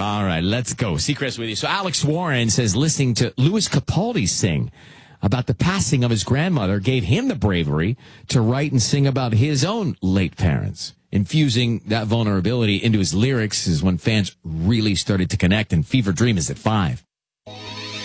All right, let's go. Seacrest with you. So Alex Warren says listening to Louis Capaldi sing about the passing of his grandmother gave him the bravery to write and sing about his own late parents. Infusing that vulnerability into his lyrics is when fans really started to connect, and Fever Dream is at 5.